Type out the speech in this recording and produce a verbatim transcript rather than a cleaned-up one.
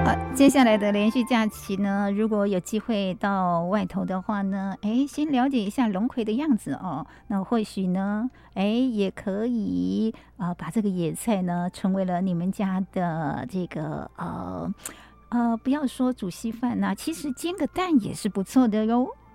接下来的连续假期呢，如果有机会到外头的话呢，哎，先了解一下龙葵的样子哦。那或许呢，哎，也可以啊、呃，把这个野菜呢，成为了你们家的这个呃呃，不要说煮稀饭呐、其实煎个蛋也是不错的哟。